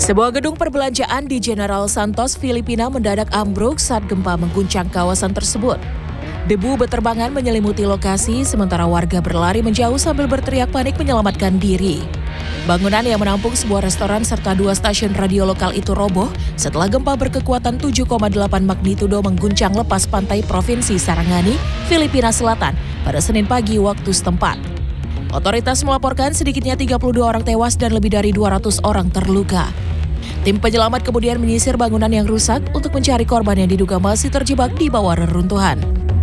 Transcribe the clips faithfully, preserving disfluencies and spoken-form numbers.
Sebuah gedung perbelanjaan di General Santos, Filipina mendadak ambruk saat gempa mengguncang kawasan tersebut. Debu beterbangan menyelimuti lokasi, sementara warga berlari menjauh sambil berteriak panik menyelamatkan diri. Bangunan yang menampung sebuah restoran serta dua stasiun radio lokal itu roboh setelah gempa berkekuatan tujuh koma delapan magnitudo mengguncang lepas pantai Provinsi Sarangani, Filipina Selatan pada Senin pagi waktu setempat. Otoritas melaporkan sedikitnya tiga puluh dua orang tewas dan lebih dari dua ratus orang terluka. Tim penyelamat kemudian menyisir bangunan yang rusak untuk mencari korban yang diduga masih terjebak di bawah reruntuhan.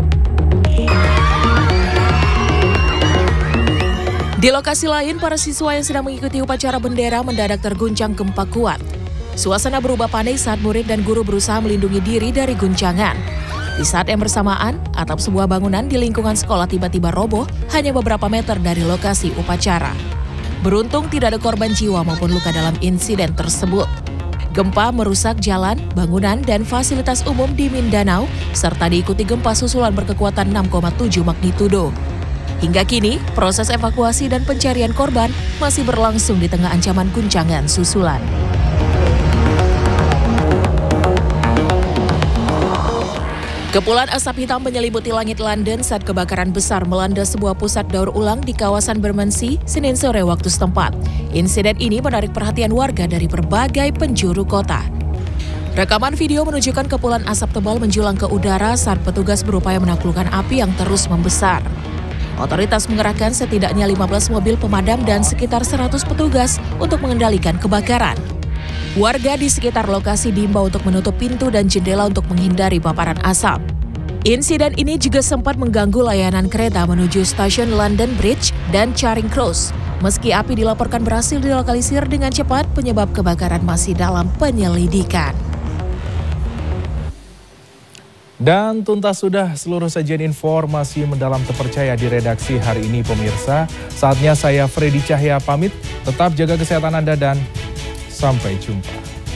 Di lokasi lain, para siswa yang sedang mengikuti upacara bendera mendadak terguncang gempa kuat. Suasana berubah panik saat murid dan guru berusaha melindungi diri dari guncangan. Di saat yang bersamaan, atap sebuah bangunan di lingkungan sekolah tiba-tiba roboh hanya beberapa meter dari lokasi upacara. Beruntung tidak ada korban jiwa maupun luka dalam insiden tersebut. Gempa merusak jalan, bangunan, dan fasilitas umum di Mindanao, serta diikuti gempa susulan berkekuatan enam koma tujuh magnitudo. Hingga kini, proses evakuasi dan pencarian korban masih berlangsung di tengah ancaman guncangan susulan. Kepulan asap hitam menyelimuti langit London saat kebakaran besar melanda sebuah pusat daur ulang di kawasan Bermondsey, Senin sore waktu setempat. Insiden ini menarik perhatian warga dari berbagai penjuru kota. Rekaman video menunjukkan kepulan asap tebal menjulang ke udara saat petugas berupaya menaklukkan api yang terus membesar. Otoritas mengerahkan setidaknya lima belas mobil pemadam dan sekitar seratus petugas untuk mengendalikan kebakaran. Warga di sekitar lokasi diimbau untuk menutup pintu dan jendela untuk menghindari paparan asap. Insiden ini juga sempat mengganggu layanan kereta menuju stasiun London Bridge dan Charing Cross. Meski api dilaporkan berhasil dilokalisir dengan cepat, penyebab kebakaran masih dalam penyelidikan. Dan tuntas sudah seluruh sajian informasi mendalam terpercaya di redaksi hari ini pemirsa. Saatnya saya Freddy Cahya pamit, tetap jaga kesehatan Anda dan sampai jumpa.